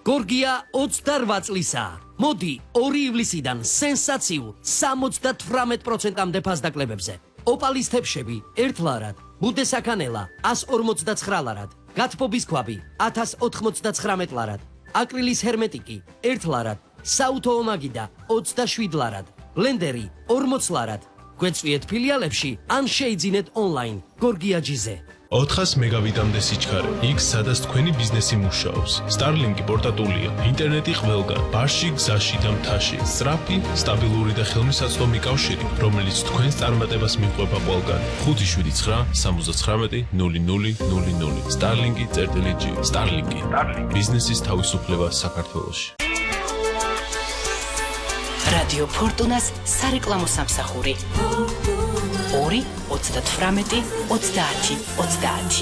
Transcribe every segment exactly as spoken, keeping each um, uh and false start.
გორგია ოცდაორ წლისაა. მოდი ორი ივლისიდან სენსაციულ სამოცდათვრამეტ პროცენტამდე ფასდაკლებებზე. ოპალის თებშები ერთ ლარად, ბუდესაქანელა ას ორმოცდაცხრა ლარად, გათბობის ქვაბი ათას ოთხმოცდაცხრამეტ ლარად, აკრილის ჰერმეტიკი ერთ ლარად, საუთო ომაგიდა ოცდაშვიდ ლარად, ბლენდერი ორმოც ლარად. გვეწვიეთ ფილიალებში ან შეიძინეთ ონლაინ გორგიაჯიზე. ოთხას მეგაბიტამდე სიჩქარე, იქ სადაც თქვენი ბიზნესი მუშაობს. Starlink პორტატულია, ინტერნეტი ყველგან, ბარში, გზაში და მთაში. სწრაფი, სტაბილური და ხელმისაწვდომი კავშირი, რომელიც თქვენს წარმატებას მიყვება ყველგან. ხუთი შვიდი ცხრა სამოცდათვრამეტი ნული ნული ნული ნული. Starlink წერტილი ჯი. Starlink. ბიზნესის თავისუფლება საქართველოში. რადიო ფორტუნას სარეკლამო სამსახური. ორი ოცდათვრამეტი ოცდაათი ოცდაათი.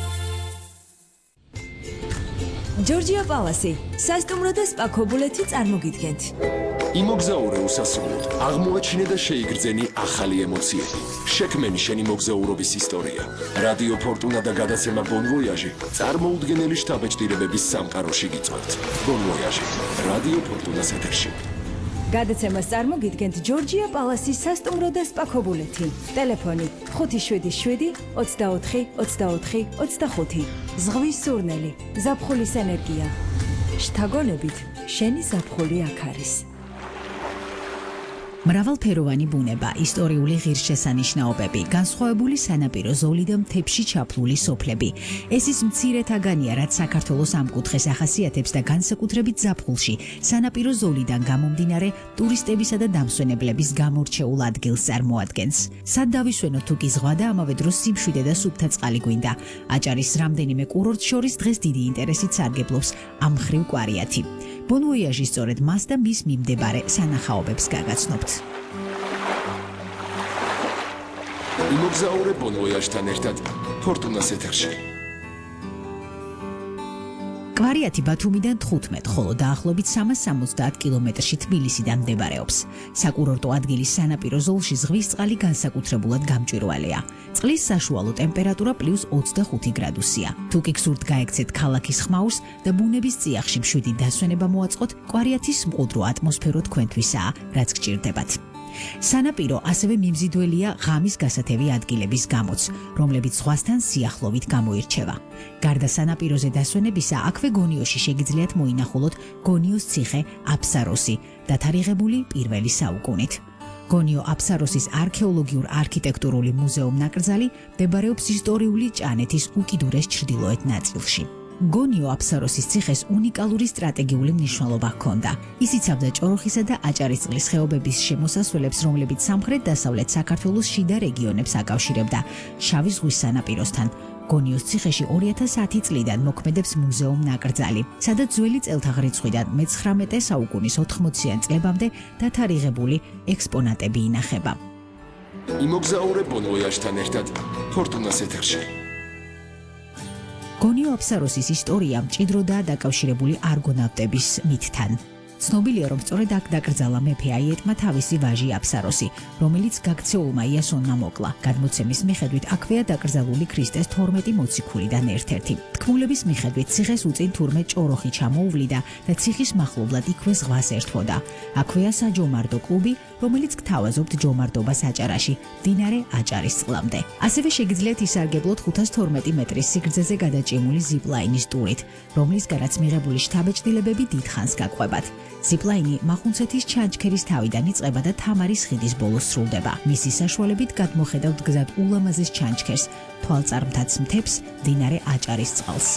ჯორჯია პალასი, სასტუმრო და სპა ქობულეთი წარმოგიდგენთ. იმოგზაურე უსასრულოდ, აღმოაჩინე და შეიგრძენი ახალი ემოციები. შექმენი შენი მოგზაურობის ისტორია. რადიო ფორტუნა და გადაცემა Bon Voyage წარმოუდგენელი შთაბეჭდილებების სამყაროში გიწევთ. Bon Voyage, რადიო ფორტუნას ეთერში. გადაცემას წარმოგიდგენთ ჯორჯია პალასის სასტუმრო და სპა ქობულეთი. ტელეფონი ხუთი შვიდი შვიდი ოცდაოთხი ოცდაოთხი ოცდახუთი. ზღვის სურნელი, ზაფხულის ენერგია. შთაგონებით, შენი ზაფხული აქ არის. მრავალფეროვანი ბუნება, ისტორიული ღირსშესანიშნაობები, განსხვავებული სანაპირო ზოლი და მთებში ჩაფლული სოფლები. ეს ის მცირე თაგანია, რაც საქართველოს ამ კუთხეს ახასიათებს და განსაკუთრებით ზაფხულში, სანაპირო ზოლიდან გამომდინარე, ტურისტებისა და დამსვენებლების გამორჩეულ ადგილს წარმოადგენს. სად დავისვენოთ თუ კი ზღვა და ამავე დროს სიმშვიდე და სუფთა წყალი გვინდა. აჭარის რამდენიმე კურორტს შორის დღეს დიდი ინტერესით სარგებლობს ამ მხრივ კვარიათი. Bon Voyage სწორედ მას და მის მიმდებარე სანახაობებს გაგაცნობთ. იმოგზაურე Bon Voyage-თან ერთად ფორტუნას ეთერში. კვარიათი ბათუმიდან თხუთმეტ, ხოლო დაახლოებით სამას სამოცდაათ კილომეტრში თბილისიდან მდებარეობს. საკურორტო ადგილის სანაპირო ზოლში ზღვის წყალი განსაკუთრებულად გამჭვირვალეა. წყლის საშუალო ტემპერატურა პლუს ოცდახუთი გრადუსია. თუ კი გსურთ გაექცეთ ქალაქის ხმაურს და ბუნების წიაღში მშვიდი დასვენება მოაწყოთ, კვარიათის მყუდრო ატმოსფერო თქვენთვისაა, რაც გჭირდებათ. სანაპირო ასევე მიმზიდველია ღამის გასათევი ადგილების გამოც, რომლებიც ზღვასთან სიახლოვით გამოირჩევა. გარდა სანაპიროზე დასვენებისა, აქვე გონიოში შეგიძლიათ მოინახულოთ გონიოს ციხე აფსაროსი, დათარიღებული პირველი საუკუნით. გონიო აფსაროსის არქეოლოგიურ-არქიტექტურული მუზეუმ-ნაკრძალი მდებარეობს ისტორიული ჭანეთის უკიდურეს ჩრდილოეთ ნაწილში. გონიო აფსაროსის ციხეს უნიკალური სტრატეგიული მნიშვნელობა ჰქონდა. ის იცავდა ჭოროხისა და აჭარისწყლის ხეობების შემოსასვლელებს, რომლებიც სამხრეთ-დასავლეთ საქართველოს შიდა რეგიონებს აკავშირებდა შავი ზღვის სანაპიროსთან. გონიოს ციხეში ორი ათას ათი წლიდან მოქმედებს მუზეუმ-ნაკრძალი, სადაც ძველი წელთაღრიცხვიდან მეცხრამეტე საუკუნის ოთხმოციან წლებამდე დათარიღებული ექსპონატები ინახება. იმოგზაურე Bon Voyage-თან ერთად ფორტუნას ეთერში. გონიო აფსაროსის ისტორია მჭიდროდაა დაკავშირებული არგონავტების მითთან. ცნობილია, რომ სწორედ აქ დაკრძალა მეფე აიეტმა თავისი ვაჟი აფსაროსი, რომელიც გაქცეულმა იასონმა მოკლა. გადმოცემის მიხედვით აქვეა დაკრძალული ქრისტეს თორმეტი მოციქულიდან ერთ-ერთი. თქმულების მიხედვით ციხეს უწინ თურმე ჭოროხი ჩამოუვლიდა და ციხის მახლობლად იქვე ზღვას ერთვოდა. აქვეა საჯომარდო კლუბი, რომელიც გთავაზობთ ჯომარდობას აჭარაში, მდინარე აჭარის წყლამდე. ასევე შეგიძლიათ ისარგებლოთ ხუთას თორმეტი მეტრის სიგრძეზე გადაჭიმული ზიპლაინის ტურით, რომლისგანაც მიღებული შთაბეჭდილებები დიდხანს გაყვებათ. ზიპლაინი მახუნცეთის ჩანჩქერის თავიდან იწყება და თამარის ხიდის ბოლოს სრულდება. მისი საშუალებით გადმოხედავთ გზად ულამაზეს ჩანჩქერს, თვალწარმთაც მთებს, მდინარე აჭარის წყალს.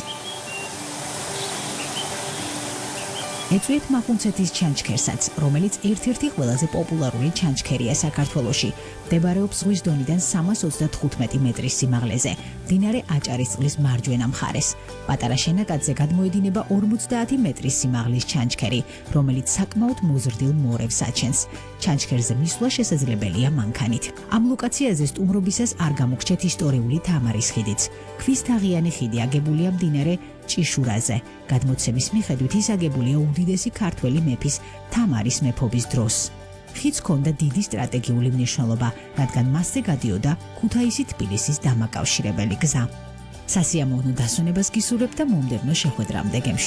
ეწვიეთ მახუნცეთის ჩანჩქერსაც, რომელიც ერთ-ერთი ყველაზე პოპულარული ჩანჩქერია საქართველოში. მდებარეობს ზღვის დონიდან სამას ოცდათხუთმეტი მეტრის სიმაღლეზე, მდინარე აჭარის წყლის მარჯვენა მხარეს. პატარა შენაკადზე გადმოედინება ორმოცდაათი მეტრის სიმაღლის ჩანჩქერი, რომელიც საკმაოდ მოზრდილ მორევს აჩენს. ჩანჩქერზე მისვლა შესაძლებელია მანქანით. ამ ლოკაციაზე სტუმრობისას არ გამოგჩეთ ისტორიული თამარის ხიდიც. ქვისთაღიანი ხიდი აგებულია მდინარე ჭიშურაზე. გადმოცემის მიხედვით ის აგებულია უდიდესი ქართველი მეფის თამარის მეფობის დროს. ხიდს ჰქონდა დიდი სტრატეგიული მნიშვნელობა, რადგან მასზე გადიოდა ქუთაისი-თბილისის დამაკავშირებელი გზა. სასიამოვნო დასვენებას გისურვებთ და მომდევნო შეხვედრამდე გემშვიდობთ.